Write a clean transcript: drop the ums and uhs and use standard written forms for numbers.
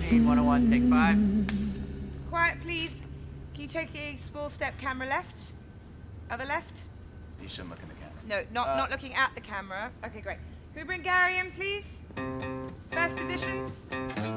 Scene 101, take 5. Quiet, please. Can you take a small step camera left? Other left? You shouldn't look in the camera. No, not looking at the camera. Okay, great. Can we bring Gary in, please? First positions.